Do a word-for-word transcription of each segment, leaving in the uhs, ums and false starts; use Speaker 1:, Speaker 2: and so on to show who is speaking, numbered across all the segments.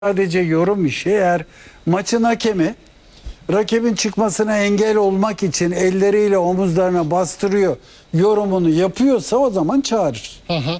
Speaker 1: Sadece yorum işi. Eğer maçın hakemi rakibin çıkmasına engel olmak için elleriyle omuzlarına bastırıyor, yorumunu yapıyorsa o zaman çağırır. Hı hı.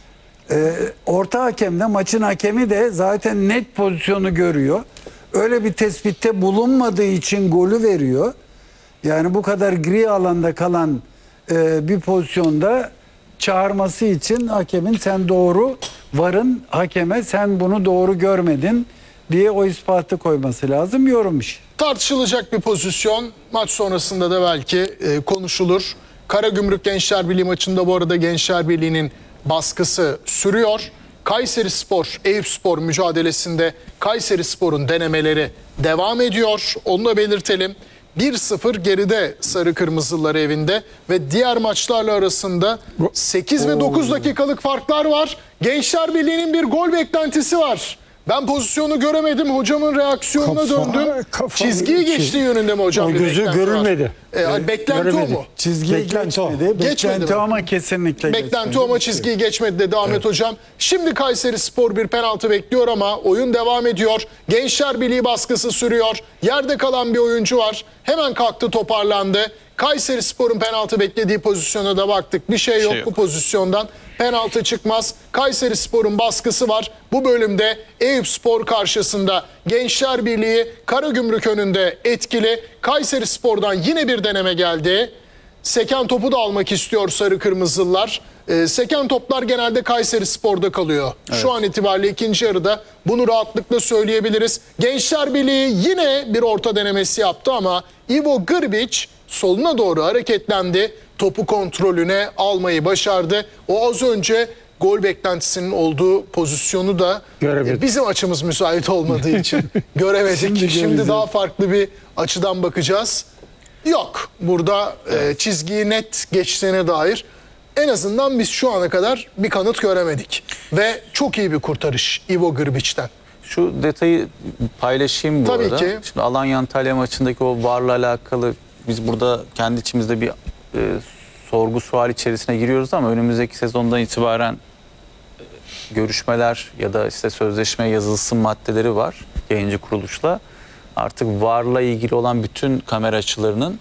Speaker 1: Ee, orta hakem de maçın hakemi de zaten net pozisyonu görüyor. Öyle bir tespitte bulunmadığı için golü veriyor. Yani bu kadar gri alanda kalan e, bir pozisyonda çağırması için hakemin sen doğru varın hakeme sen bunu doğru görmedin diye o ispatı koyması lazım, yorummuş.
Speaker 2: Tartışılacak bir pozisyon. Maç sonrasında da belki e, konuşulur. Karagümrük Gençler Birliği maçında bu arada Gençler Birliği'nin baskısı sürüyor. Kayserispor, Eyüpspor mücadelesinde Kayserispor'un denemeleri devam ediyor. Onu da belirtelim. bir sıfır geride Sarı Kırmızılar evinde ve diğer maçlarla arasında sekiz ve dokuz dakikalık farklar var. Gençler Birliği'nin bir gol beklentisi var. Ben pozisyonu göremedim. Hocamın reaksiyonuna
Speaker 3: Kafa,
Speaker 2: döndüm.
Speaker 3: kafa,
Speaker 2: Çizgiyi geçtiği yönünde mi hocam?
Speaker 3: O
Speaker 2: bir
Speaker 3: gözü
Speaker 2: beklenti var?
Speaker 3: görülmedi.
Speaker 2: E, hani beklenti
Speaker 3: göremedi.
Speaker 2: o mu?
Speaker 1: Çizgiyi
Speaker 3: Beklenti o.
Speaker 1: geçmedi.
Speaker 2: Geçmedi
Speaker 1: Beklenti
Speaker 2: mi?
Speaker 1: ama kesinlikle
Speaker 2: Beklenti
Speaker 1: geçmedi.
Speaker 2: ama çizgiyi geçmedi dedi Ahmet Hocam. Şimdi Kayserispor bir penaltı bekliyor ama oyun devam ediyor. Gençler Birliği baskısı sürüyor. Yerde kalan bir oyuncu var. Hemen kalktı, toparlandı. Kayserispor'un penaltı beklediği pozisyona da baktık. Bir şey yok,
Speaker 4: şey yok.
Speaker 2: bu pozisyondan. Penaltı çıkmaz. Kayserispor'un baskısı var. Bu bölümde Eyüpspor karşısında Gençler Birliği Karagümrük önünde etkili. Kayserispor'dan yine bir deneme geldi. Seken topu da almak istiyor Sarı Kırmızılılar. Ee, seken toplar genelde Kayserispor'da kalıyor. Evet. Şu an itibariyle ikinci yarıda bunu rahatlıkla söyleyebiliriz. Gençler Birliği yine bir orta denemesi yaptı ama Ivo Grbić soluna doğru hareketlendi. Topu kontrolüne almayı başardı. O az önce gol beklentisinin olduğu pozisyonu da e, bizim açımız müsait olmadığı için göremedik. Şimdi, Şimdi daha farklı bir açıdan bakacağız. Yok. Burada e, çizgiyi net geçtiğine dair en azından biz şu ana kadar bir kanıt göremedik. Ve çok iyi bir kurtarış Ivo Grbić'ten.
Speaker 4: Şu detayı paylaşayım bu
Speaker 2: Tabii
Speaker 4: arada.
Speaker 2: ki.
Speaker 4: Şimdi Alanya Antalya maçındaki o VAR'la alakalı biz burada kendi içimizde bir e, sorgu sual içerisine giriyoruz ama önümüzdeki sezondan itibaren e, görüşmeler ya da işte sözleşme yazılsın maddeleri var yayıncı kuruluşla. Artık VAR'la ilgili olan bütün kamera açılarının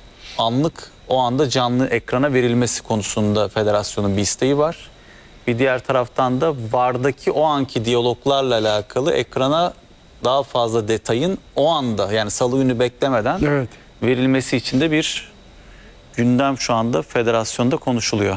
Speaker 4: anlık o anda canlı ekrana verilmesi konusunda federasyonun bir isteği var. Bir diğer taraftan da VAR'daki o anki diyaloglarla alakalı ekrana daha fazla detayın o anda yani salı günü beklemeden
Speaker 1: Evet.
Speaker 4: verilmesi için de bir gündem şu anda federasyonda konuşuluyor.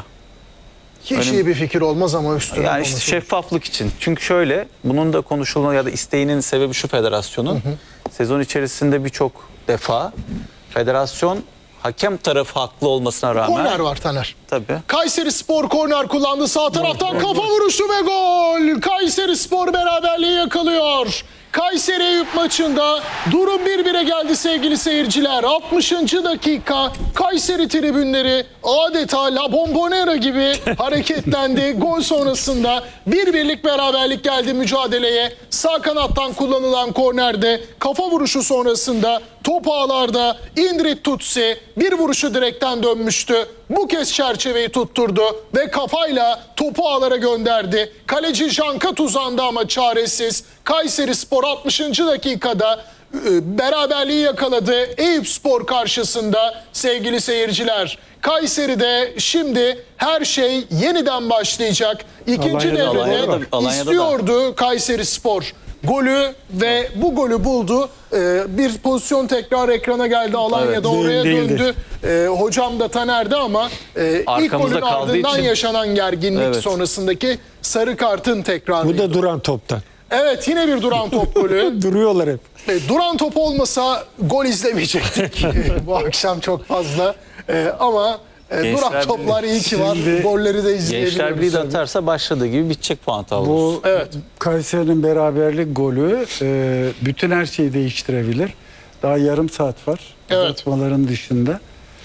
Speaker 2: Hiç
Speaker 4: Öyle,
Speaker 2: iyi bir fikir olmaz ama üstüne
Speaker 4: yani işte şeffaflık için. Çünkü şöyle bunun da konuşulma ya da isteğinin sebebi şu federasyonun. Hı hı. Sezon içerisinde birçok defa federasyon hakem tarafı haklı olmasına rağmen.
Speaker 2: Korner var Taner.
Speaker 4: Tabii.
Speaker 2: Kayserispor korner kullandı. Sağ taraftan kafa vuruşu ve gol. Kayserispor beraberliği yakalıyor. Kayseri Eyüp maçında durum bir bire geldi sevgili seyirciler. altmışıncı dakika Kayseri tribünleri adeta La Bombonera gibi hareketlendi. Gol sonrasında bir birlik beraberlik geldi mücadeleye. Sağ kanattan kullanılan kornerde kafa vuruşu sonrasında top ağlarda Indrit Tutsi bir vuruşu direkten dönmüştü. Bu kez çerçeveyi tutturdu ve kafayla topu ağlara gönderdi. Kaleci Jankat uzandı ama çaresiz. Kayserispor altmışıncı dakikada e, beraberliği yakaladı Eyüpspor karşısında sevgili seyirciler. Kayseri'de şimdi her şey yeniden başlayacak. İkinci
Speaker 3: Alanya'da,
Speaker 2: devrede
Speaker 4: Alanya'da da, Alanya'da
Speaker 2: istiyordu Kayserispor golü ve bu golü buldu. Ee, bir pozisyon tekrar ekrana geldi. Alanya'da
Speaker 3: Evet,
Speaker 2: oraya
Speaker 3: değil,
Speaker 2: döndü. Ee, hocam da Taner'de ama e, ilk
Speaker 4: Arkamızda
Speaker 2: golün
Speaker 4: kaldığı
Speaker 2: ardından
Speaker 4: için-
Speaker 2: yaşanan gerginlik
Speaker 4: Evet.
Speaker 2: sonrasındaki sarı kartın tekrarı.
Speaker 3: Bu da duran toptan.
Speaker 2: Evet, yine bir duran top golü.
Speaker 3: Duruyorlar hep.
Speaker 2: E, duran top olmasa gol izlemeyecektik e, bu akşam çok fazla. E, ama e,
Speaker 4: Gençler
Speaker 2: duran toplar iyi ki var.
Speaker 1: Şimdi
Speaker 2: Golleri de
Speaker 4: Gençler Birliği
Speaker 2: izleyebiliyoruz.
Speaker 4: de atarsa başladığı gibi bitecek puan tablomuz.
Speaker 1: Bu
Speaker 2: Evet.
Speaker 1: Kayseri'nin beraberlik golü e, bütün her şeyi değiştirebilir. Daha yarım saat var.
Speaker 2: Evet.
Speaker 1: Uzatmaların dışında.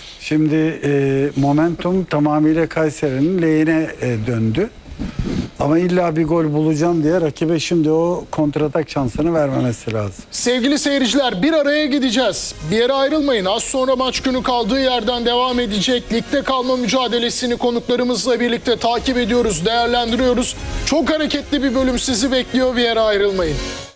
Speaker 1: Şimdi e, momentum tamamıyla Kayseri'nin lehine e, döndü. Ama illa bir gol bulacağım diye rakibe şimdi o kontratak şansını vermemesi lazım.
Speaker 2: Sevgili seyirciler, bir araya gideceğiz. Bir yere ayrılmayın. Az sonra maç günü kaldığı yerden devam edecek. Ligde kalma mücadelesini konuklarımızla birlikte takip ediyoruz, değerlendiriyoruz. Çok hareketli bir bölüm sizi bekliyor. Bir yere ayrılmayın.